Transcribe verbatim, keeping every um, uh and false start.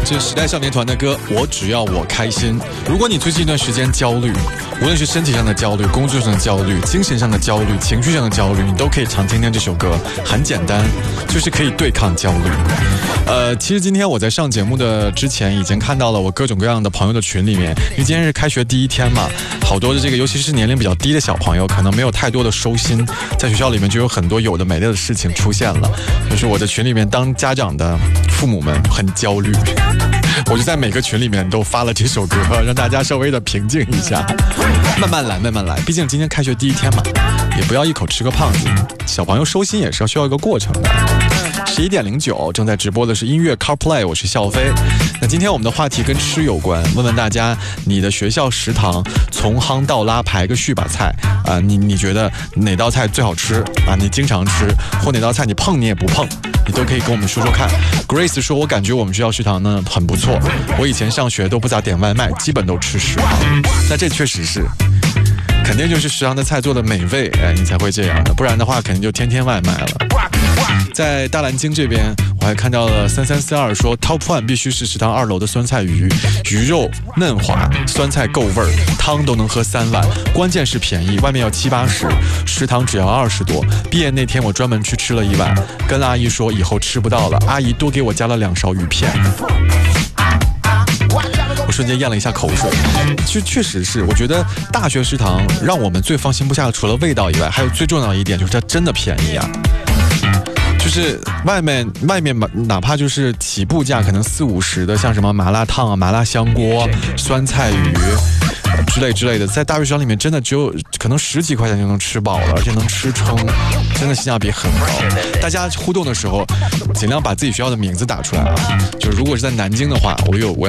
这是时代少年团的歌，我只要我开心。如果你最近一段时间焦虑，无论是身体上的焦虑、工作上的焦虑、精神上的焦虑、情绪上的焦虑，你都可以常听听这首歌。很简单，就是可以对抗焦虑。呃，其实今天我在上节目的之前已经看到了我各种各样的朋友的群里面，因为今天是开学第一天嘛，好多的这个尤其是年龄比较低的小朋友可能没有太多的收心，在学校里面就有很多有的没的的事情出现了，就是我的群里面当家长的父母们很焦虑，我就在每个群里面都发了这首歌，让大家稍微的平静一下，慢慢来慢慢来，毕竟今天开学第一天嘛，也不要一口吃个胖子，小朋友收心也是要需要一个过程的。十一点零九正在直播的是音乐 CarPlay， 我是笑飞。那今天我们的话题跟吃有关，问问大家，你的学校食堂从夯到拉排个序把菜啊、呃，你你觉得哪道菜最好吃啊？你经常吃，或哪道菜你碰你也不碰，你都可以跟我们说说看。Grace 说，我感觉我们学校食堂呢很不错，我以前上学都不咋点外卖，基本都吃食堂。那这确实是。肯定就是食堂的菜做的美味，哎，你才会这样的，不然的话肯定就天天外卖了。在大蓝鲸这边，我还看到了三三四二说 Top One 必须是食堂二楼的酸菜鱼，鱼肉嫩滑，酸菜够味儿，汤都能喝三碗，关键是便宜，外面要七八十，食堂只要二十多。毕业那天我专门去吃了一碗，跟阿姨说以后吃不到了，阿姨多给我加了两勺鱼片。我瞬间咽了一下口水，其实确实是，我觉得大学食堂让我们最放心不下的，除了味道以外，还有最重要的一点就是它真的便宜啊。就是外面外面哪怕就是起步价可能四五十的，像什么麻辣烫啊、麻辣香锅、酸菜鱼之类之类的，在大学食堂里面真的只有可能十几块钱就能吃饱了，而且能吃撑，真的性价比很高。大家互动的时候，尽量把自己学校的名字打出来啊。就如果是在南京的话，我有我